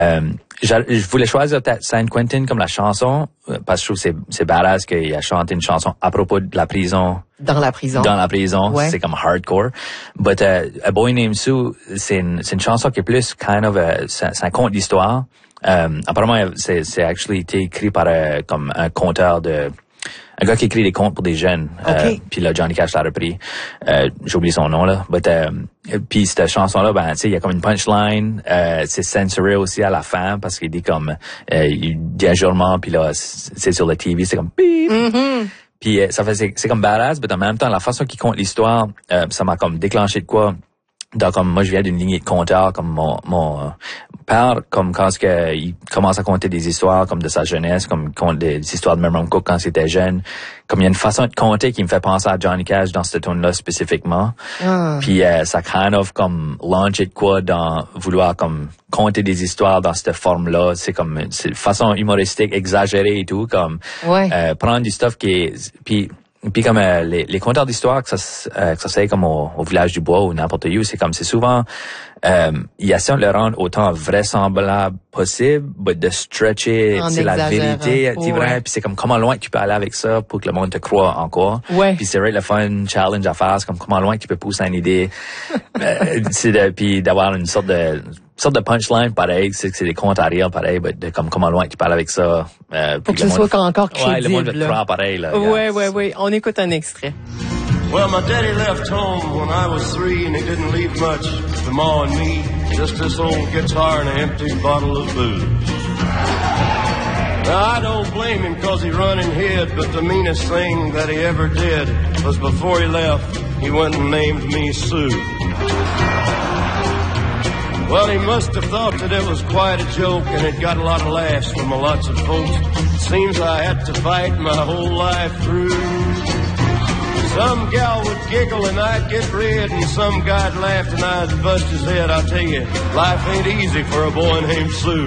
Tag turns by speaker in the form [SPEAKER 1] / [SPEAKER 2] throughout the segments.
[SPEAKER 1] Je voulais choisir peut-être San Quentin comme la chanson parce que je trouve que c'est badass qu'il a chanté une chanson à propos de la prison.
[SPEAKER 2] Dans la prison.
[SPEAKER 1] Dans la prison,
[SPEAKER 2] ouais.
[SPEAKER 1] C'est comme hardcore. But A Boy Named Sue, c'est une chanson qui est plus kind of c'est un conte d'histoire. Apparemment c'est actually été écrit par comme un conteur un gars qui écrit des contes pour des jeunes.
[SPEAKER 2] Okay.
[SPEAKER 1] Puis là, Johnny Cash l'a repris. J'ai oublié son nom, là. Puis cette chanson-là, tu sais, il y a comme une punchline. C'est censuré aussi à la fin parce qu'il dit comme, il dit un jurement, puis là, c'est sur la TV, c'est comme, beep.
[SPEAKER 2] Mm-hmm.
[SPEAKER 1] Puis c'est comme badass, mais en même temps, la façon qu'il compte l'histoire, ça m'a comme déclenché de quoi. Donc, comme moi, je viens d'une lignée de conteurs, comme mon père, comme quand il commence à compter des histoires comme de sa jeunesse, comme il compte des histoires de Merman Cook quand il était jeune. Comme il y a une façon de compter qui me fait penser à Johnny Cash dans cette tune-là spécifiquement. Puis ça kind of comme launché de quoi dans vouloir comme compter des histoires dans cette forme-là. C'est comme c'est façon humoristique, exagérée et tout, comme prendre du stuff qui est puis comme les conteurs d'histoire que ça c'est comme au village du bois ou n'importe où, c'est souvent il essaie de le rendre autant vraisemblable possible, mais de stretcher c'est la vérité, c'est vrai, puis c'est comme comment loin tu peux aller avec ça pour que le monde te croie encore. Puis c'est vrai le fun challenge à faire, c'est comme comment loin tu peux pousser une idée, puis d'avoir une sorte de punchline pareil, c'est des contes à rire pareil, mais de comme comment loin tu parles avec ça.
[SPEAKER 2] Pour que ce soit encore crédible.
[SPEAKER 1] Ouais, le monde va te croire pareil là.
[SPEAKER 2] Ouais. On écoute un extrait.
[SPEAKER 3] Well, my daddy left home when I was 3 and he didn't leave much to Ma and me, just this old guitar and an empty bottle of booze. Now, I don't blame him 'cause he run and hid, but the meanest thing that he ever did was before he left, he went and named me Sue. Well, he must have thought that it was quite a joke and it got a lot of laughs from lots of folks. It seems I had to fight my whole life through. Some gal would giggle and I'd get red, and some guy'd laugh and I'd bust his head. I tell you, life ain't easy for a boy named Sue.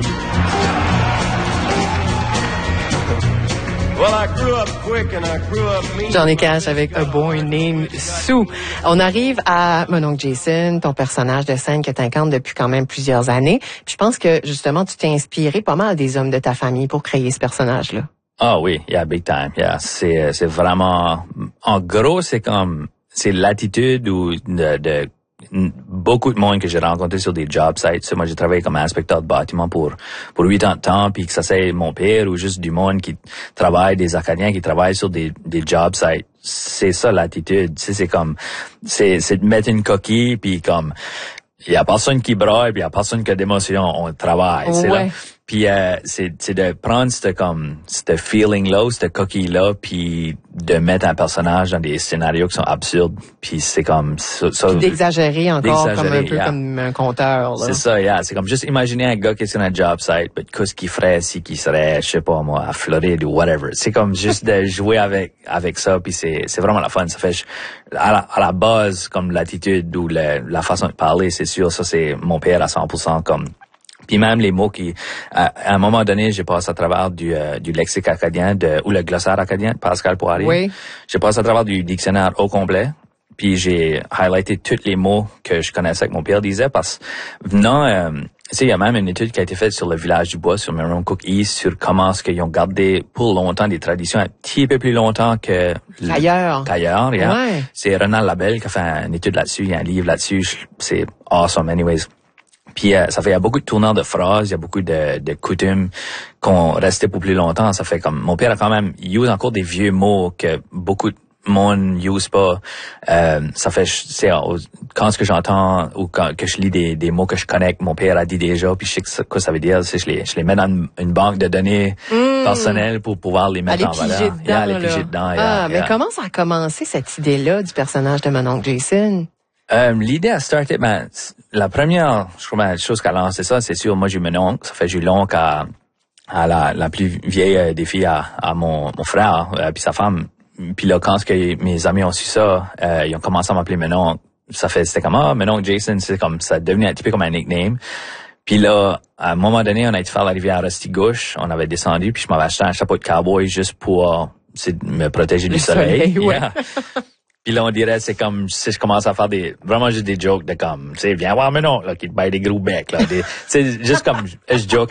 [SPEAKER 3] Well, I grew up quick and I grew up mean.
[SPEAKER 2] Johnny Cash avec A Boy Named Sue. On arrive à mon oncle Jason, ton personnage de scène que t'incarnes depuis quand même plusieurs années. Puis je pense que justement tu t'es inspiré pas mal des hommes de ta famille pour créer ce personnage-là.
[SPEAKER 1] Ah oui, big time, c'est vraiment, en gros, c'est l'attitude de beaucoup de monde que j'ai rencontré sur des job sites. Moi, j'ai travaillé comme inspecteur de bâtiment pour 8 ans de temps, puis que ça c'est mon père ou juste du monde qui travaille, des Acadiens qui travaillent sur des job sites. C'est ça l'attitude, c'est de mettre une coquille, puis comme, il y a personne qui braille, puis il y a personne qui a d'émotion, on travaille, c'est là. Puis c'est de prendre ce feeling-là, cette coquille-là, puis de mettre un personnage dans des scénarios qui sont absurdes, puis c'est comme ça.
[SPEAKER 2] Puis d'exagérer encore comme un peu comme un conteur. Là.
[SPEAKER 1] C'est ça, c'est comme juste imaginer un gars qui est sur un job site, mais qu'est-ce qu'il ferait si qu'il serait, je sais pas moi, à Floride ou whatever. C'est comme juste de jouer avec ça, puis c'est vraiment la fun. Ça fait à la base comme l'attitude ou la façon de parler, c'est sûr, ça c'est mon père à 100% comme. Puis même les mots à un moment donné, j'ai passé à travers du lexique acadien ou le glossaire acadien de Pascal Poirier.
[SPEAKER 2] Oui.
[SPEAKER 1] J'ai passé à travers du dictionnaire au complet. Puis j'ai highlighté tous les mots que je connaissais que mon père disait parce que venant, tu sais, il y a même une étude qui a été faite sur le village du bois, sur Merman Cook East, sur comment est-ce qu'ils ont gardé pour longtemps des traditions un petit peu plus longtemps
[SPEAKER 2] qu'ailleurs.
[SPEAKER 1] Ouais. C'est Renal Labelle qui a fait une étude là-dessus, il y a un livre là-dessus, c'est awesome anyways. Puis ça fait il y a beaucoup de tournants de phrases, il y a beaucoup de coutumes qu'on restait pour plus longtemps. Ça fait comme mon père a quand même use encore des vieux mots que beaucoup de monde use pas. Ça fait quand ce que j'entends ou quand que je lis des mots que je connais que mon père a dit déjà, puis je sais que ça veut dire, c'est je les mets dans une banque de données personnelles pour pouvoir les mettre en valeur.
[SPEAKER 2] Les piger dedans. Mais comment ça a commencé cette idée-là du personnage de mon oncle Jason?
[SPEAKER 1] L'idée a starté, la première, je crois, chose qui a lancé ça, c'est sûr, moi j'ai eu mon oncle, ça fait j'ai eu l'oncle à la plus vieille des filles à mon frère, puis sa femme. Puis là, quand mes amis ont su ça, ils ont commencé à m'appeler mon oncle. C'était comme, mon oncle Jason, c'est comme, ça devenait un petit peu comme un nickname. Puis là, à un moment donné, on a été faire la rivière Restigouche, on avait descendu, puis je m'avais acheté un chapeau de cowboy juste pour me protéger du soleil.
[SPEAKER 2] Ouais.
[SPEAKER 1] Puis là, on dirait, c'est comme, si je commence à faire vraiment juste des jokes de comme, tu sais, viens voir mon oncle, là, qui te baille des gros becs, là. C'est juste comme, je joke